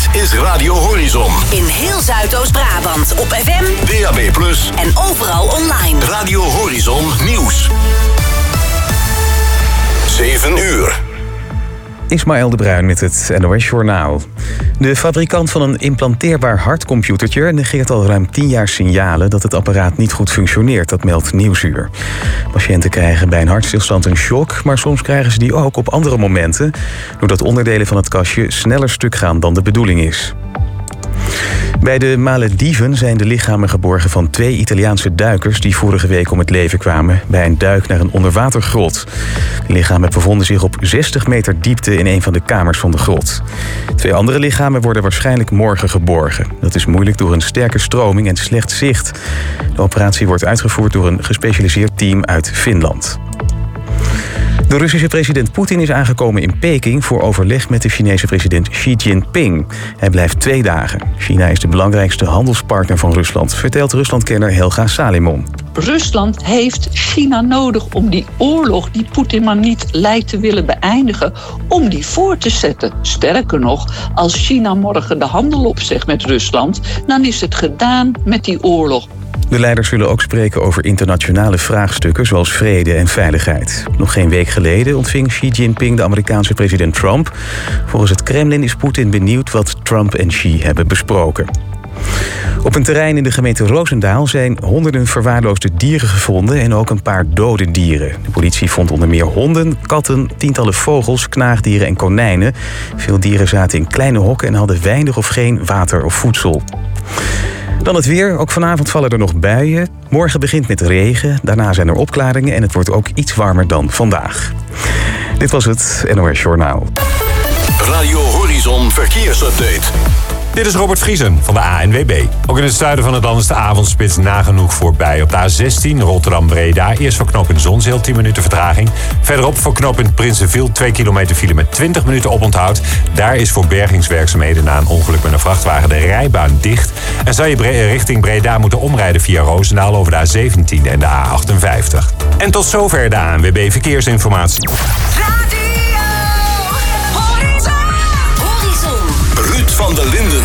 is Radio Horizon. In heel Zuidoost-Brabant op FM, DAB+, en overal online. Radio Horizon Nieuws. 7 uur. Ismaël de Bruin met het NOS-journaal. De fabrikant van een implanteerbaar hartcomputertje negeert al ruim 10 jaar signalen dat het apparaat niet goed functioneert, dat meldt Nieuwsuur. Patiënten krijgen bij een hartstilstand een shock, maar soms krijgen ze die ook op andere momenten, doordat onderdelen van het kastje sneller stuk gaan dan de bedoeling is. Bij de Malediven zijn de lichamen geborgen van 2 Italiaanse duikers die vorige week om het leven kwamen bij een duik naar een onderwatergrot. De lichamen bevonden zich op 60 meter diepte in een van de kamers van de grot. 2 andere lichamen worden waarschijnlijk morgen geborgen. Dat is moeilijk door een sterke stroming en slecht zicht. De operatie wordt uitgevoerd door een gespecialiseerd team uit Finland. De Russische president Poetin is aangekomen in Peking voor overleg met de Chinese president Xi Jinping. Hij blijft 2 dagen. China is de belangrijkste handelspartner van Rusland, vertelt Ruslandkenner Helga Salimon. Rusland heeft China nodig om die oorlog die Poetin maar niet lijkt te willen beëindigen, om die voor te zetten. Sterker nog, als China morgen de handel opzegt met Rusland, dan is het gedaan met die oorlog. De leiders zullen ook spreken over internationale vraagstukken zoals vrede en veiligheid. Nog geen week geleden ontving Xi Jinping de Amerikaanse president Trump. Volgens het Kremlin is Poetin benieuwd wat Trump en Xi hebben besproken. Op een terrein in de gemeente Roosendaal zijn honderden verwaarloosde dieren gevonden en ook een paar dode dieren. De politie vond onder meer honden, katten, tientallen vogels, knaagdieren en konijnen. Veel dieren zaten in kleine hokken en hadden weinig of geen water of voedsel. Dan het weer. Ook vanavond vallen er nog buien. Morgen begint met regen. Daarna zijn er opklaringen en het wordt ook iets warmer dan vandaag. Dit was het NOS Journaal. Radio Horizon Verkeersupdate. Dit is Robert Vriesen van de ANWB. Ook in het zuiden van het land is de avondspits nagenoeg voorbij. Op de A16 Rotterdam-Breda. Eerst voor knooppunt Zonzeel 10 minuten vertraging. Verderop voor knooppunt Prinsenviel 2 kilometer file met 20 minuten oponthoud. Daar is voor bergingswerkzaamheden na een ongeluk met een vrachtwagen de rijbaan dicht. En zou je richting Breda moeten omrijden via Roosendaal over de A17 en de A58. En tot zover de ANWB Verkeersinformatie. Ruud van der Linden